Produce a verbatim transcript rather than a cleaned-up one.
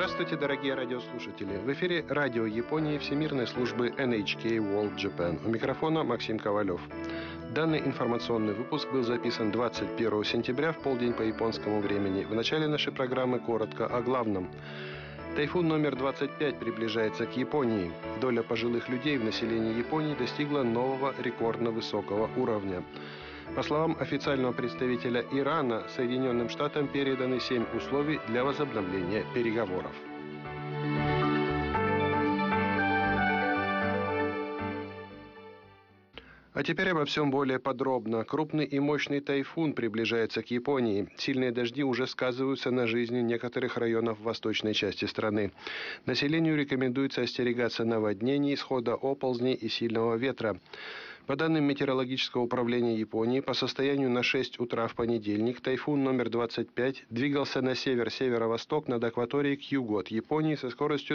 Здравствуйте, дорогие радиослушатели! В эфире радио Японии Всемирной службы эн эйч кей World Japan. У микрофона Максим Ковалев. Данный информационный выпуск был записан двадцать первого сентября в полдень по японскому времени. В начале нашей программы коротко о главном. Тайфун номер двадцать пять приближается к Японии. Доля пожилых людей в населении Японии достигла нового рекордно высокого уровня. По словам официального представителя Ирана, Соединенным Штатам переданы семь условий для возобновления переговоров. А теперь обо всем более подробно. Крупный и мощный тайфун приближается к Японии. Сильные дожди уже сказываются на жизни некоторых районов восточной части страны. Населению рекомендуется остерегаться наводнений, схода оползней и сильного ветра. По данным Метеорологического управления Японии, по состоянию на шесть утра в понедельник тайфун номер двадцать пять двигался на север-северо-восток над акваторией к югу от Японии со скоростью